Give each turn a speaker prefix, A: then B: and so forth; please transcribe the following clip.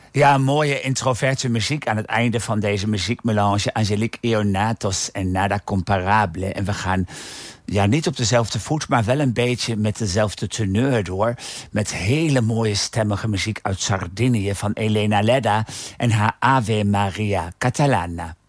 A: Ja, mooie introverte muziek aan het einde van deze muziekmelange. Angelique Ionatos en Nada Comparable. En we gaan niet op dezelfde voet, maar wel een beetje met dezelfde teneur door. Met hele mooie stemmige muziek uit Sardinië van Elena Ledda en haar Ave Maria Catalana.